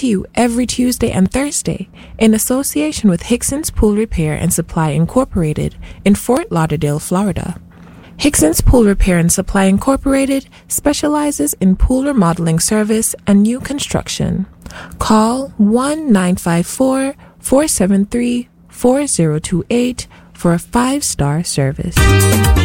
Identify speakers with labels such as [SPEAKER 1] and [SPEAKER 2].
[SPEAKER 1] to you every Tuesday and Thursday in association with Hickson's Pool Repair and Supply Incorporated in Fort Lauderdale, Florida. Hickson's Pool Repair and Supply Incorporated specializes in pool remodeling service and new construction. Call 1-954-473-4028 for a 5-star service.